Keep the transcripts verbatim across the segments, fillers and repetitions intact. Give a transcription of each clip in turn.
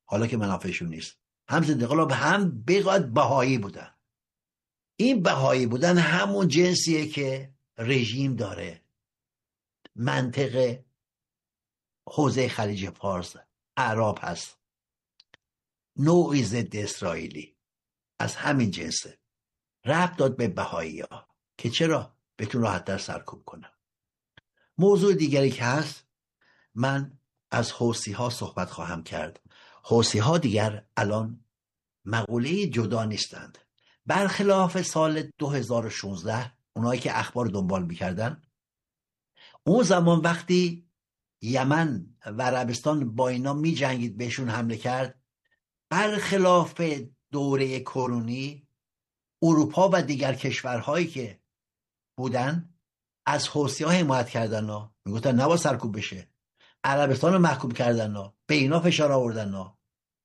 حالا که منافعشون نیست. هم ضد انقلاب هم بقاد بهایی بودن. این بهایی بودن همون جنسیه که رژیم داره. منطقه حوزه خلیج فارس اعراب هست، نوعی ضد اسرائیلی از همین جنسه. ربط داد به بهایی ها که چرا بتون راحت در سرکوب کنم. موضوع دیگری که هست، من از حوثی ها صحبت خواهم کرد. حوثی ها دیگر الان مقوله جدا نیستند. برخلاف سال دو هزار و شانزده، اونایی که اخبار دنبال میکردن، اون زمان وقتی یمن و عربستان با اینا می جنگید بهشون حمله کرد، برخلاف دوره کرونی اروپا و دیگر کشورهایی که بودن از حوثی ها حمایت کردن ها. می گفتن نباید سرکوب بشه. عربستان رو محکوم کردن ها. به اینا فشار آوردن ها.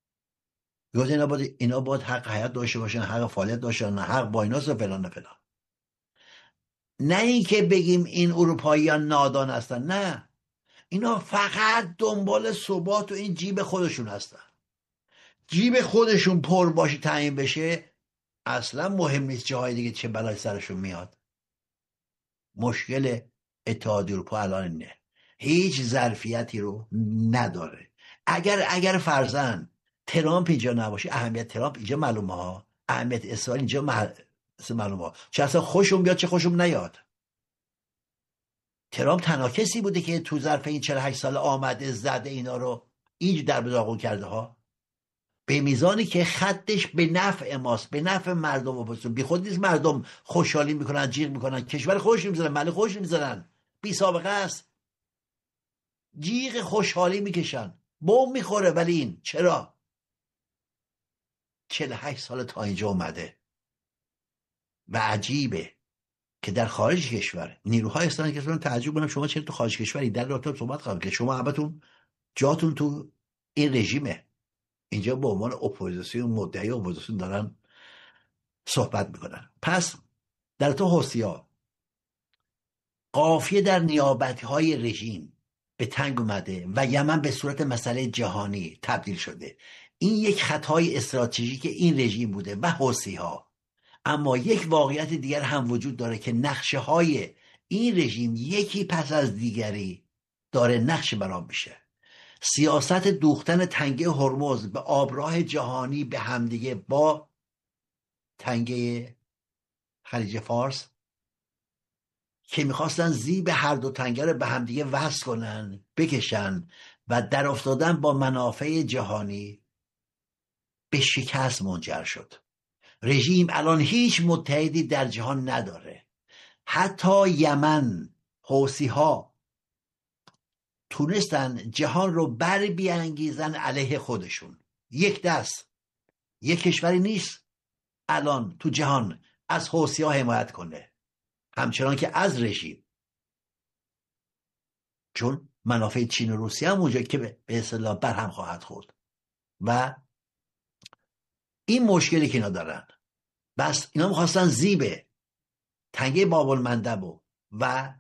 می اینا باید اینا باید حق حیات داشته باشن، حق فعالیت داشتن، حق با ایناست و فلان فلان. نه این که بگیم این اروپایی ها نادان هستن، نه، اینا فقط دنبال ثبات و این جیب خودشون هستن. جیب خودشون پر باشه تعیین بشه، اصلا مهم نیست جاهای دیگه چه بلای سرشون میاد. مشکل اتحادیه اروپا الان اینه، هیچ ظرفیتی رو نداره. اگر اگر فرضاً ترامپ اینجا نباشه، اهمیت ترامپ اینجا معلومه ها، اهمیت اسرائیل اینجا معلومه ها، چه اصلا خوشم بیاد چه خوشم نیاد. ترامپ تنها کسی بوده که تو ظرف این چهل و هشت سال آمده زده اینا رو اینج در بداغون کرده ها، به میزانی که خطش به نفع ماست، به نفع مردم و بسون. بی خود نیست مردم خوشحالی میکنن، جیغ میکنن، کشور خوش میزنن، ملی خوش میزنن، بی سابقه است، جیغ خوشحالی میکشن، بوم میخوره. ولی این چرا چهل و هشت سال تا اینجا اومده؟ و عجیبه که در خارج کشور نیروهای هستن که اصلا تعجب کنم شما چرا تو خارج کشوری در رابطه صحبت خواهم که شما همتون جاتون تو این رژیمه. اینجا به عنوان اپوزیسیون، مدعی اپوزیسیون دارن صحبت میکنن. پس در تو حوثی‌ها قافیه در نیابتی های رژیم به تنگ اومده و یمن به صورت مسئله جهانی تبدیل شده. این یک خطای استراتژیک این رژیم بوده و حوثی‌ها. اما یک واقعیت دیگر هم وجود داره که نقشه های این رژیم یکی پس از دیگری داره نقش برام میشه. سیاست دوختن تنگه هرمز به آبراه جهانی به همدیگه با تنگه خلیج فارس که میخواستن زیب هر دو تنگه رو به همدیگه وصل کنن، بکشن و در افتادن با منافع جهانی به شکست منجر شد. رژیم الان هیچ متحدی در جهان نداره. حتی یمن، حوثی ها تونستن جهان رو بر بیانگیزن علیه خودشون. یک دست، یک کشوری نیست الان تو جهان از حوثی ها حمایت کنه، همچنان که از رژیم، چون منافع چین و روسیه هم اونجا که به اصطلاح برهم خواهد خورد. و این مشکلی که اینا دارن، بس اینا میخواستن زیب تنگه باب المندب و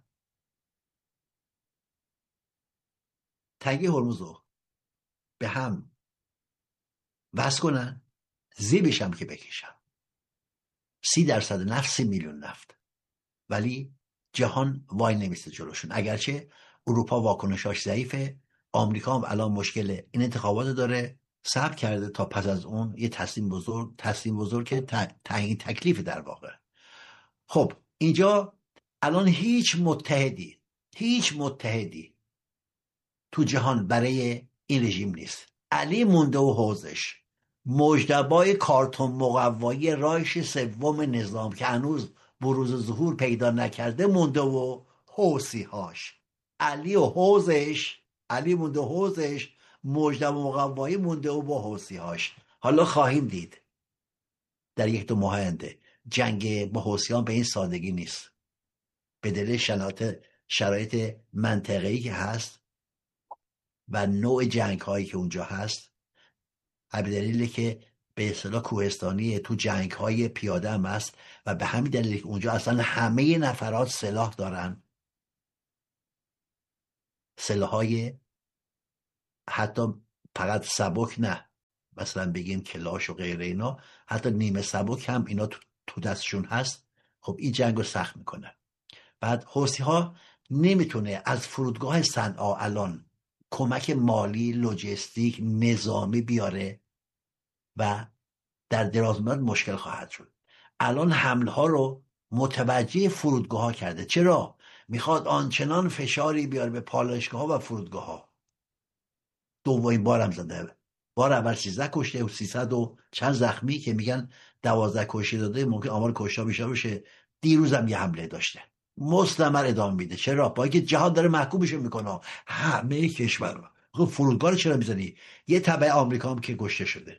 تنگه هرمز رو به هم وصل کنن، زیبش هم که بکشن. سی درصد نفت، سی میلیون نفت. ولی جهان وای نمیسته جلوشون. اگرچه اروپا واکنشاش ضعیفه، آمریکا هم الان مشکل این انتخابات داره، صبر کرده تا پس از اون یه تصمیم بزرگ تصمیم بزرگ که تعیین تکلیف در واقع. خب اینجا الان هیچ متحدی هیچ متحدی تو جهان برای این رژیم نیست. علی مونده و حوزش، مجتبای کارتون مقوایی رایش سوم نظام که هنوز بروز ظهور پیدا نکرده مونده و حوثی هاش. علی و حوزش علی مونده و حوزش مجتبی مقوایی مونده و با حوثی هاش. حالا خواهیم دید در یک دو ماه آینده جنگ با حوثیان به این سادگی نیست، به دلیل شرایط شرایط منطقه‌ای که هست و نوع جنگ هایی که اونجا هست، به دلیلی که به اصطلاح کوهستانی تو جنگ های پیاده هم هست و به همین دلیل که اونجا اصلا همه نفرات سلاح دارن، سلاح های حتی فقط سبک نه، مثلا بگیم کلاش و غیره اینا، حتی نیمه سبک هم اینا تو, تو دستشون هست، خب این جنگ رو سخت میکنه. بعد حوثی ها نمیتونه از فرودگاه صنعا الان کمک مالی، لوجستیک، نظامی بیاره و در دراز مدت مشکل خواهد شد. الان حمله ها رو متوجه فرودگاه ها کرده. چرا؟ میخواد آنچنان فشاری بیاره به پالایشگاه ها و فرودگاه ها. دومین بارم زده، بار اول سیزده کشته و سیصد و چند زخمی که میگن دوازده کشته داده، ممکن آمار کشته بیشتر بشه. دیروزم یه حمله داشته، مستمر ادامه میده. چرا؟ با اینکه جهاد داره محکومشون میکنه، همه کشور. خب فرودگاه رو چرا میزنی؟ یه تبع آمریکا هم که کشته شده.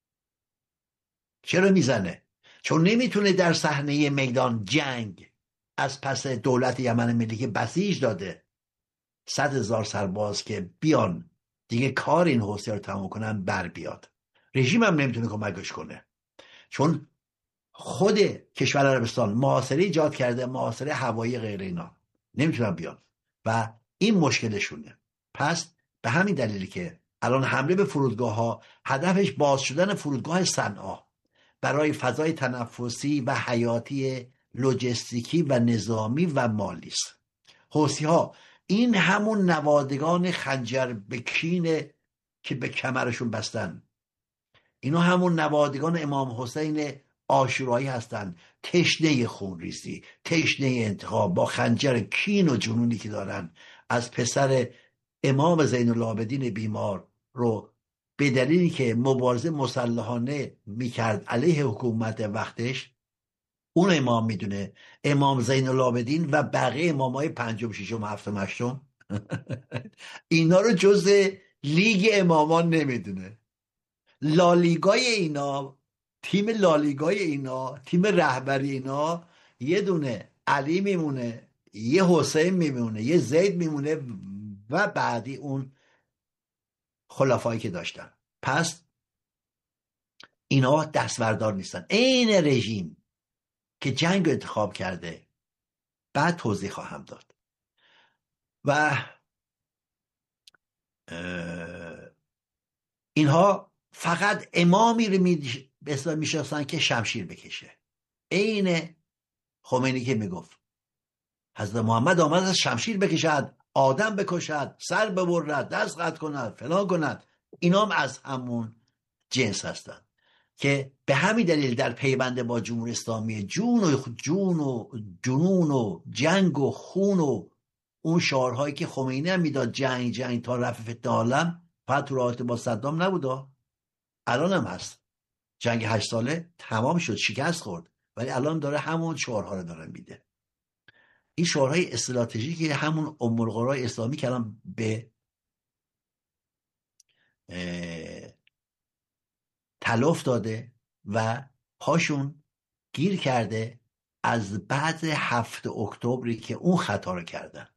چرا میزنه؟ چون نمیتونه در صحنه میدان جنگ از پس دولت یمن ملی که بسیج داده صد هزار سرباز که بیان دیگه کار این حوثی‌ها رو تمام کنن بر بیاد. رژیم هم نمیتونه کمکش کنه، چون خود کشور عربستان محاصره ایجاد کرده، محاصره هوایی غیر اینا، نمیتونن بیان و این مشکلشونه. پس به همین دلیلی که الان حمله به فرودگاه ها هدفش باز شدن فرودگاه صنعا برای فضای تنفسی و حیاتی لوجستیکی و نظامی و مالی است. حوثی ها این همون نوادگان خنجر به کینه که به کمرشون بستن، اینا همون نوادگان امام حسین عاشورایی هستن، تشنه خونریزی، تشنه انتقام، با خنجر کین و جنونی که دارن از پسر امام زین العابدین بیمار رو به دلیلی که مبارزه مسلحانه میکرد علیه حکومت وقتش، اون امام میدونه، امام زین العابدین و بقیه امامای پنجم، ششم، هفتم، هشتم اینا رو جز لیگ امامان نمیدونه. لالیگای اینا، تیم لالیگای اینا، تیم رهبری اینا، یه دونه علی میمونه، یه حسین میمونه، یه زید میمونه و بعدی اون خلفایی که داشتن. پس اینا دستوردار نیستن. این رژیم که جنگ رو انتخاب کرده، بعد توضیح خواهم داد. و اینها فقط امامی رو میشناسن که شمشیر بکشه. عین خمینی که میگفت حضرت محمد آمد از شمشیر بکشد، آدم بکشد، سر ببرد، دست قطع کند، فلان کند. اینا هم از همون جنس هستن که به همین دلیل در پیوند با جمهوری اسلامی جون و جون و جنون و جنگ و خون و اون شعارهایی که خمینی هم میداد، جنگ جنگ تا رفع فتنه عالم، فقط تو رابطه با صدام نبوده، الان هم هست. جنگ هشت ساله تمام شد، شکست خورد، ولی الان داره همون شعارها رو داره میده. این شعارهای استراتژیکی که همون ام القرای اسلامی که الان به تلف داده و پاشون گیر کرده از بعد هفت اکتبری که اون خطا رو کردن.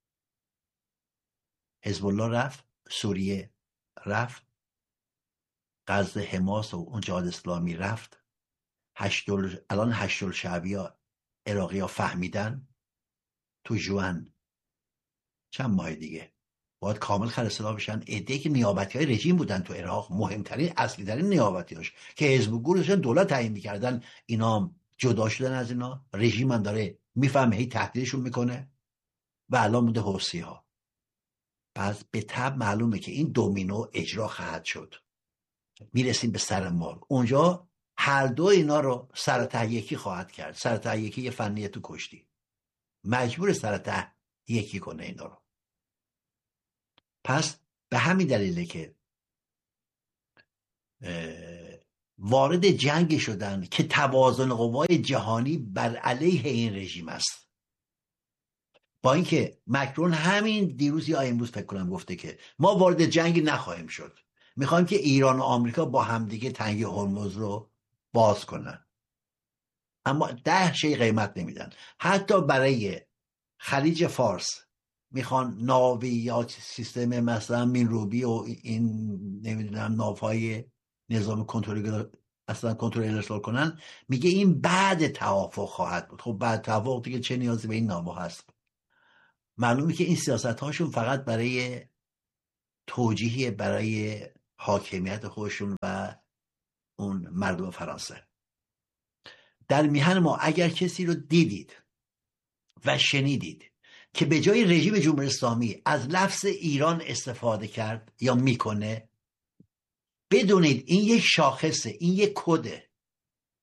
حزب الله رفت، سوریه رفت، غزه حماس و اون جهاد اسلامی رفت، هشتل الان هشتل شعبیا عراقی ها فهمیدن تو جوان چند ماه دیگه باید کامل خرسلا بشن. عده‌ای که نیابتی های رژیم بودن تو عراق، مهمترین اصلی ترین نیابتی هاش که حزب گور داشتن دولت تعیین میکردن، اینا جدا شدن از اینا. رژیم هم داره میفهمه، هی تهدیدشون میکنه و الان مونده حوثی ها. پس به طب معلومه که این دومینو اجرا خواهد شد. میرسیم به سر مار، اونجا هر دو اینا رو سرته یکی خواهد کرد. سرته یکی یه فنیه تو کشتی، مجبور سرته یکی کنه اینا رو. پس به همین دلیله که وارد جنگ شدن که توازن قوای جهانی بر علیه این رژیم است. با اینکه مکرون همین دیروز یا امروز فکر کنم گفته که ما وارد جنگ نخواهیم شد، میخوایم که ایران و آمریکا با همدیگه تنگی هرمز رو باز کنن، اما ده شی قیمت نمیدن. حتی برای خلیج فارس میخوان ناوی یا سیستم مثلا مینروبی و این نمیدونم ناوهای نظام کنترل اصلا کنترل ارسال کنن. میگه این بعد توافق خواهد بود. خب بعد توافق دیگه چه نیازی به این ناوها هست؟ معلومه که این سیاست هاشون فقط برای توجیهی، برای حاکمیت خودشون و اون مردم فرانسه. در میهن ما اگر کسی رو دیدید و شنیدید که به جای رژیم جمهوری اسلامی از لفظ ایران استفاده کرد یا میکنه، بدونید این یک شاخصه، این یک کده.